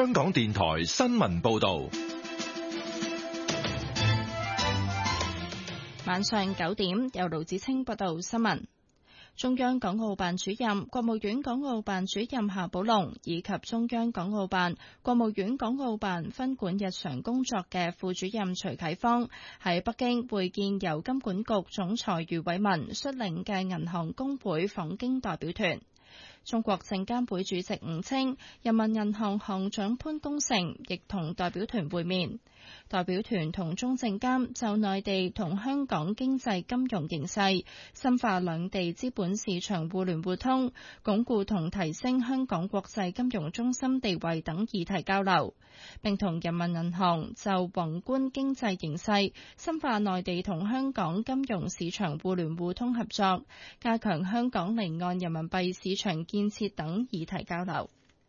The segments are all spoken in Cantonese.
香港電台新聞報道。 晚上9點，由盧子清報道新聞。中央港澳辦主任、國務院港澳辦主任夏寶龍以及中央港澳辦、國務院港澳辦分管日常工作嘅副主任徐啟芳喺北京會見由金管局總裁余偉文率領嘅銀行公會訪京代表團。中國證監會主席吳清、人民銀行行長潘功勝亦同代表團會面。代表團同中證監就內地同香港經濟金融形勢、深化兩地資本市場互聯互通、鞏固同提升香港國際金融中心地位等議題交流，並同人民銀行就宏觀經濟形勢、深化內地同香港金融市場互聯互通合作、加強香港離岸人民幣市場建設等議題交流。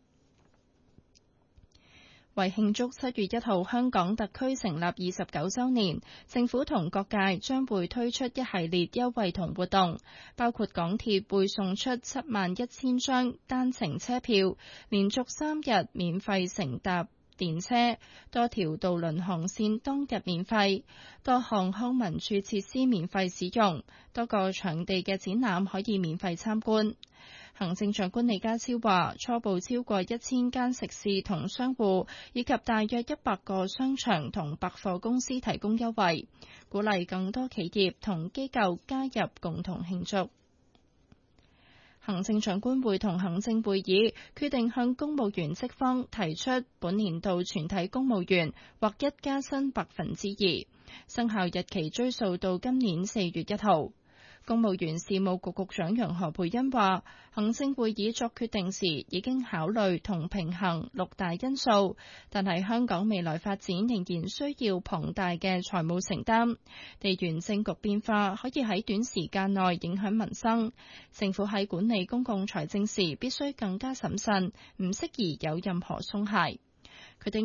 為慶祝7月1號香港特區成立29週年，政府同各界將會推出一系列優惠同活動，包括港鐵會送出71000張單程車票，連續3日免費乘搭電車，多條渡輪航線當日免費，多項康文署設施免費使用，多個場地嘅展覽可以免費參觀。行政長官李家超話，初步超過1000間食肆同商戶，以及大約100個商場同百貨公司提供優惠，鼓勵更多企業同機構加入共同慶祝。行政長官會同行政會議決定向公務員職方提出本年度全體公務員劃一加薪2%，生效日期追溯到今年4月1號。公務員事務局局長楊何蓓茵話，行政會議作決定時已經考慮同平衡6大因素，但係香港未來發展仍然需要龐大嘅財務承擔，地緣政局變化可以喺短時間內影響民生，政府喺管理公共財政時必須更加審慎，唔適宜有任何鬆懈。